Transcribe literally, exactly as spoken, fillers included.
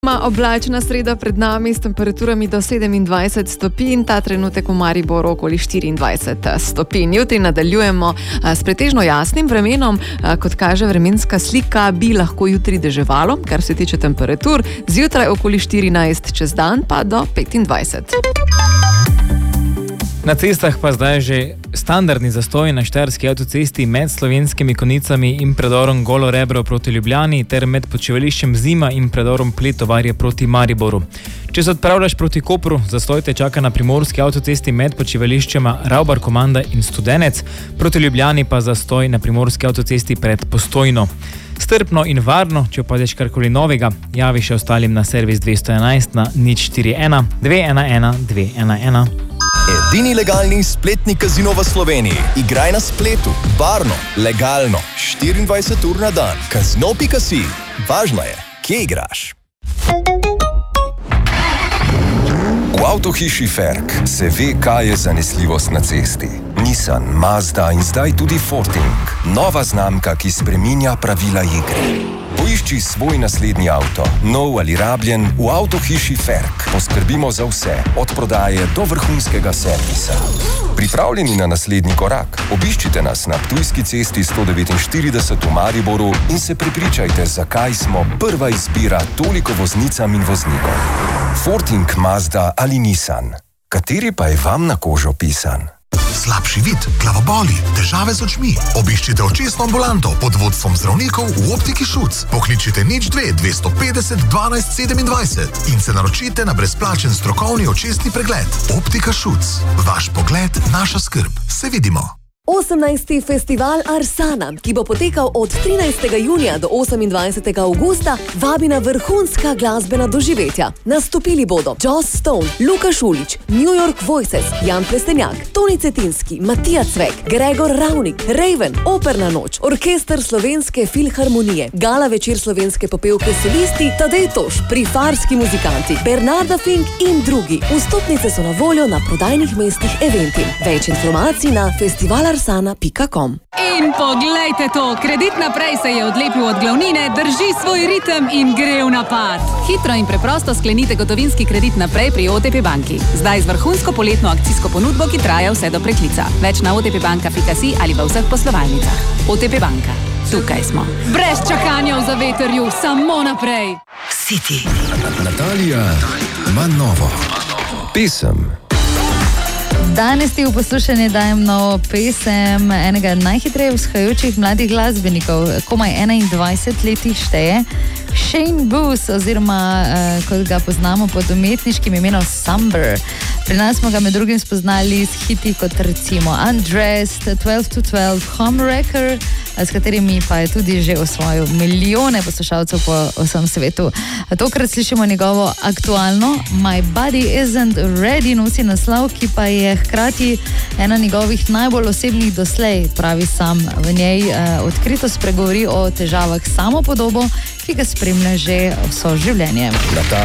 Oblačna sreda pred nami s temperaturami do sedemindvajset stopinj, ta trenutek v Mariboru okoli štiriindvajset stopinj. Jutri nadaljujemo s pretežno jasnim vremenom, kot kaže vremenska slika, bi lahko jutri deževalo, kar se tiče temperatur, zjutraj okoli štirinajst, čez dan pa do petindvajset. Na cestah pa zdaj že standardni zastoj na štajerski avtocesti med Slovenskimi Konjicami in predorom Golo Rebro proti Ljubljani ter med počivališčem Zima in predorom Pletovarje proti Mariboru. Če se odpravljaš proti Kopru, zastoj te čaka na primorski avtocesti med počivališčema Ravbar Komanda in Studenec, proti Ljubljani pa zastoj na primorski avtocesti pred Postojno. Strpno in varno, če opazeš karkoli novega, javi še ostalim na servis dvesto enajst na nič štiri ena dve ena ena dve ena ena. Edini legalni spletni kazino v Sloveniji. Igraj na spletu. Varno, legalno. štiriindvajset ur na dan. Kazino pika si. Važno je, kje igraš. V avtohiši Ferk se ve, kaj je zanesljivost na cesti. Nissan, Mazda in zdaj tudi Forting. Nova znamka, ki spreminja pravila igre. Poišči svoj naslednji avto, nov ali rabljen, v avtohiši Ferk. Poskrbimo za vse, od prodaje do vrhunskega servisa. Pripravljeni na naslednji korak? Obiščite nas na Ptujski cesti sto devetinštirideset v Mariboru in se prepričajte, zakaj smo prva izbira toliko voznicam in voznikom. Forting, Mazda ali Nissan. Kateri pa je vam na kožo pisan? Slabši vid, glavoboli, težave z očmi. Obiščite očesno ambulanto pod vodstvom zdravnikov v Optiki Šuc. Pokličite nič dve dvesto petdeset dvanajst sedemindvajset in se naročite na brezplačen strokovni očesni pregled. Optika Šuc. Vaš pogled, naša skrb. Se vidimo. osemnajsti festival Arsana, ki bo potekal od trinajstega junija do osemindvajsetega avgusta, vabi na vrhunska glasbena doživetja. Nastopili bodo Joss Stone, Luka Šulić, New York Voices, Jan Plestenjak, Toni Cetinski, Matija Cvek, Gregor Ravnik, Raven, Operna noč, Orkester Slovenske filharmonije, Gala večer slovenske popevke solisti, Tadej Toš, Prifarski muzikanti, Bernarda Fink in drugi. Vstopnice so na voljo na prodajnih mestih Eventim. Več informacij na festival arsana pika com. In poglejte to, Kredit naprej se je odlepil od glavnine, drži svoj ritem in gre v napad. Hitro in preprosto sklenite gotovinski kredit naprej pri O T P banki. Zdaj z vrhunsko poletno akcijsko ponudbo, ki traja vse do preklica. Več na o t p banka pika si ali v vseh poslovalnicah. O T P banka. Tukaj smo. Brez čakanja v zavetrju, samo naprej. City. Natalija ima novo. Pesem. Danes ti v poslušanje dajem novo pesem enega najhitreje vzhajajočih mladih glasbenikov, komaj enaindvajset let jih šteje, Shane Booth, oziroma uh, kot ga poznamo pod umetniškim imenom Sumber. Pri nas smo ga med drugim spoznali s hiti kot recimo Undressed, twelve to twelve, Homewrecker, s katerimi pa je tudi že osvojil milijone poslušalcev po vsem svetu. Tokrat slišimo njegovo aktualno My Body Isn't Ready, nosi naslov, ki pa je hkrati ena njegovih najbolj osebnih doslej, pravi sam. V njej uh, odkrito spregovori o težavah samopodobo, ki ga spremlja že vso življenje.